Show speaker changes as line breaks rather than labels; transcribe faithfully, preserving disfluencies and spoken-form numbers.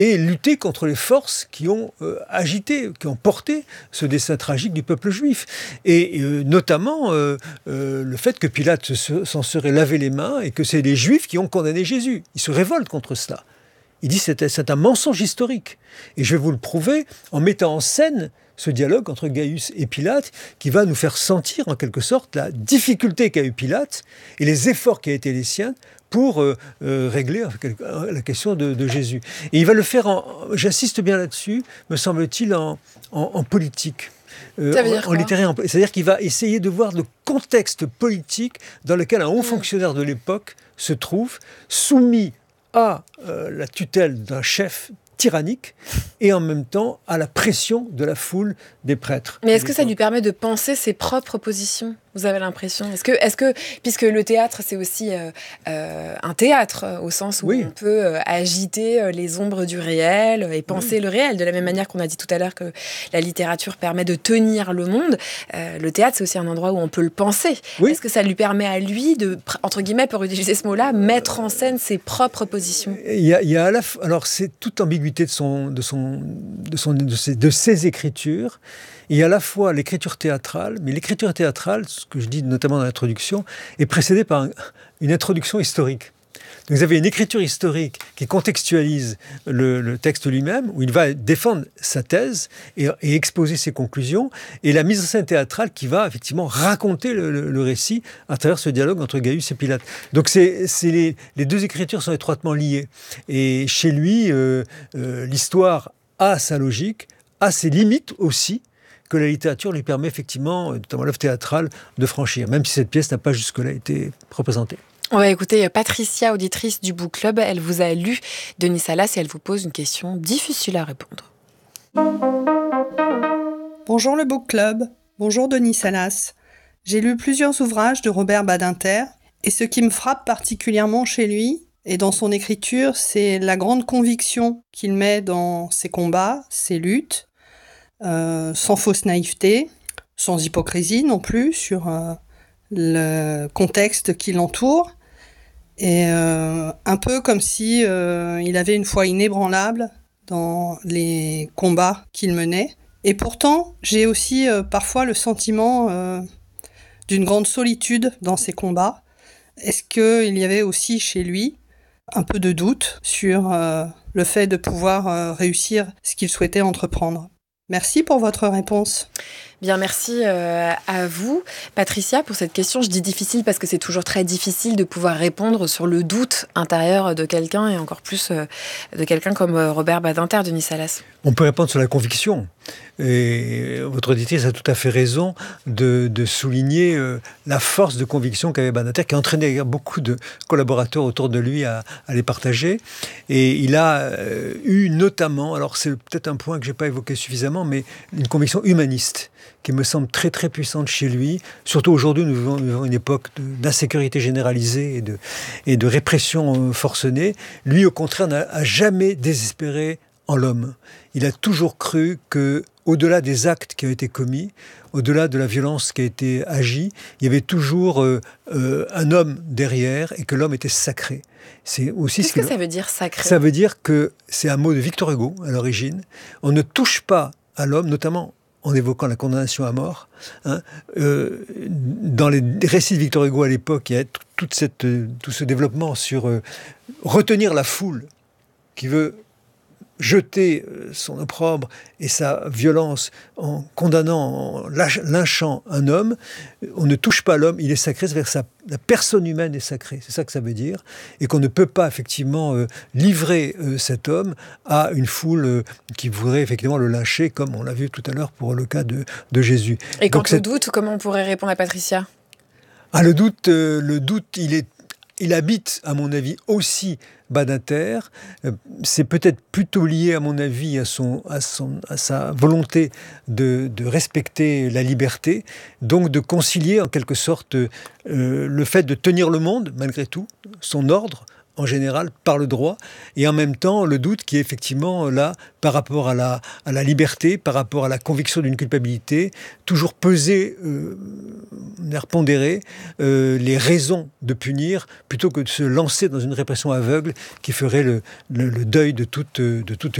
et lutter contre les forces qui ont euh, agité, qui ont porté ce destin tragique du peuple juif. Et euh, notamment euh, euh, le fait que Pilate se, s'en serait lavé les mains et que c'est les Juifs qui ont condamné Jésus. Il se révolte contre cela. Il dit que c'est, c'est un mensonge historique. Et je vais vous le prouver en mettant en scène ce dialogue entre Gaius et Pilate qui va nous faire sentir en quelque sorte la difficulté qu'a eu Pilate et les efforts qui ont été les siens pour euh, euh, régler la question de, de Jésus. Et il va le faire, en, j'insiste bien là-dessus, me semble-t-il, en, en, en politique. Euh,
Ça veut dire
en, en littéraire, c'est-à-dire qu'il va essayer de voir le contexte politique dans lequel un haut mmh. fonctionnaire de l'époque se trouve, soumis à euh, la tutelle d'un chef tyrannique et en même temps à la pression de la foule des prêtres.
Mais est-ce que ça lui permet de penser ses propres positions ? Vous avez l'impression ? Est-ce que, est-ce que, puisque le théâtre, c'est aussi euh, euh, un théâtre, euh, au sens où oui. on peut euh, agiter euh, les ombres du réel et penser oui. le réel, de la même manière qu'on a dit tout à l'heure que la littérature permet de tenir le monde, euh, le théâtre, c'est aussi un endroit où on peut le penser. Oui. Est-ce que ça lui permet à lui de, entre guillemets, pour utiliser ce mot-là, mettre en scène ses propres positions ?
Il y a, il y a à la f... Alors, c'est toute ambiguïté de, son, de, son, de, son, de, ses, de ses écritures. Il y a à la fois l'écriture théâtrale, mais l'écriture théâtrale, ce que je dis notamment dans l'introduction, est précédée par un, une introduction historique. Donc vous avez une écriture historique qui contextualise le, le texte lui-même, où il va défendre sa thèse et, et exposer ses conclusions, et la mise en scène théâtrale qui va effectivement raconter le, le, le récit à travers ce dialogue entre Gaius et Pilate. Donc c'est, c'est les, les deux écritures sont étroitement liées. Et chez lui, euh, euh, l'histoire a sa logique, a ses limites aussi, que la littérature lui permet effectivement, notamment l'œuvre théâtrale, de franchir, même si cette pièce n'a pas jusque-là été représentée.
On va écouter Patricia, auditrice du Book Club. Elle vous a lu Denis Salas et elle vous pose une question difficile à répondre.
Bonjour le Book Club, bonjour Denis Salas. J'ai lu plusieurs ouvrages de Robert Badinter et ce qui me frappe particulièrement chez lui et dans son écriture, c'est la grande conviction qu'il met dans ses combats, ses luttes, Euh, sans fausse naïveté, sans hypocrisie non plus sur euh, le contexte qui l'entoure, et euh, un peu comme si euh, il avait une foi inébranlable dans les combats qu'il menait. Et pourtant, j'ai aussi euh, parfois le sentiment euh, d'une grande solitude dans ces combats. Est-ce qu'il y avait aussi chez lui un peu de doute sur euh, le fait de pouvoir euh, réussir ce qu'il souhaitait entreprendre ? Merci pour votre réponse.
Bien, merci euh, à vous, Patricia, pour cette question. Je dis difficile parce que c'est toujours très difficile de pouvoir répondre sur le doute intérieur de quelqu'un et encore plus euh, de quelqu'un comme euh, Robert Badinter, Denis Salas.
On peut répondre sur la conviction. Et votre auditrice a tout à fait raison de, de souligner euh, la force de conviction qu'avait Badinter, qui a entraîné beaucoup de collaborateurs autour de lui à, à les partager. Et il a euh, eu notamment, alors c'est peut-être un point que je n'ai pas évoqué suffisamment, mais une conviction humaniste qui me semble très très puissante chez lui. Surtout aujourd'hui, nous vivons, nous vivons une époque de, d'insécurité généralisée et de, et de répression forcenée. Lui, au contraire, n'a jamais désespéré en l'homme. Il a toujours cru que, au-delà des actes qui ont été commis, au-delà de la violence qui a été agie, il y avait toujours euh, euh, un homme derrière et que l'homme était sacré.
C'est aussi Qu'est-ce ce que, que ça veut dire sacré ?
Ça veut dire que c'est un mot de Victor Hugo à l'origine. On ne touche pas à l'homme, notamment en évoquant la condamnation à mort. Hein, euh, dans les récits de Victor Hugo à l'époque, il y a toute cette, tout ce développement sur euh, retenir la foule qui veut jeter son opprobre et sa violence en condamnant, en lynchant un homme. On ne touche pas l'homme, il est sacré, c'est-à-dire que sa, la personne humaine est sacrée, c'est ça que ça veut dire, et qu'on ne peut pas effectivement euh, livrer euh, cet homme à une foule euh, qui voudrait effectivement le lyncher, comme on l'a vu tout à l'heure pour le cas de, de Jésus.
Et quant au doute, comment on pourrait répondre à Patricia ?
Ah, le doute, euh, le doute, il est Il habite, à mon avis, aussi Badinter. C'est peut-être plutôt lié, à mon avis, à, son, à, son, à sa volonté de, de respecter la liberté, donc de concilier en quelque sorte euh, le fait de tenir le monde, malgré tout, son ordre, en général, par le droit, et en même temps, le doute qui est effectivement là, par rapport à la, à la liberté, par rapport à la conviction d'une culpabilité, toujours peser, euh, pondérer euh, les raisons de punir, plutôt que de se lancer dans une répression aveugle qui ferait le, le, le deuil de toute, de toute